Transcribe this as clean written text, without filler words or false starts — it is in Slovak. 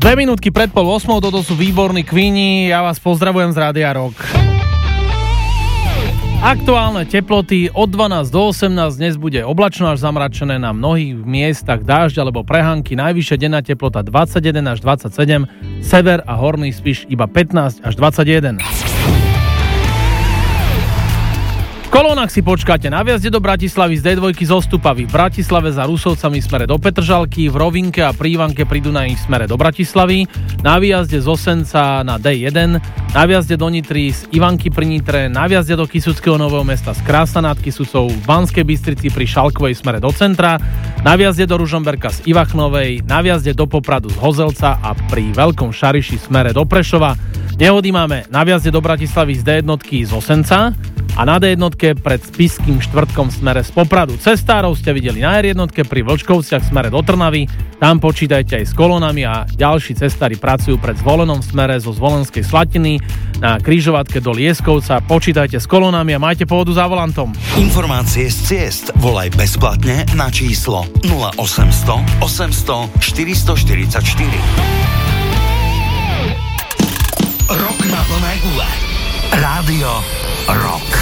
2 minútky pred 7:30, toto sú výborní Queeni, ja vás pozdravujem z Rádia Rock. Aktuálne teploty od 12 do 18, dnes bude oblačno až zamračené, na mnohých miestach dážď alebo prehánky, najvyššia denná teplota 21 až 27, sever a horný Spiš iba 15 až 21. V kolónach si počkáte na vjazde do Bratislavy z D2 zo Stupavy, v Bratislave za Rusovcami smere do Petržalky, v Rovinke a Prívanke pri Dunaji smere do Bratislavy, na výjazde z Osenca na D1, na výjazde do Nitry z Ivanky pri Nitre, na výjazde do Kysuckého Nového Mesta z Krásna nad Kysucou, v Banskej Bystrici pri Šalkovej smere do centra, na výjazde do Ružomberka z Ivachnovej, na výjazde do Popradu z Hozelca a pri Veľkom Šariši smere do Prešova. Nehody máme na výjazde do Bratislavy z D1 z Osenca a na D1 pred Spišským Štvrtkom smere z Popradu. Cestárov ste videli na R1 pri Vlčkovciach smere do Trnavy, tam počítajte aj s kolónami a ďalší cestári pracujú pred Zvolenom smere zo Zvolenskej Slatiny na križovatke do Lieskovca, počítajte s kolónami a majte pohodu za volantom. Informácie z ciest volaj bezplatne na číslo 0800 800 444. Rok na plné gule. Rádio Rock.